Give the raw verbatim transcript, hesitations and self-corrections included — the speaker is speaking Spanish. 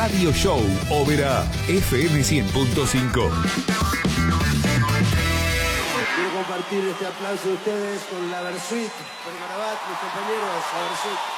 Radio Show Ópera F M cien punto cinco. Quiero compartir este aplauso de ustedes con la Versuit, con Garabat, mis compañeros, la Versuit.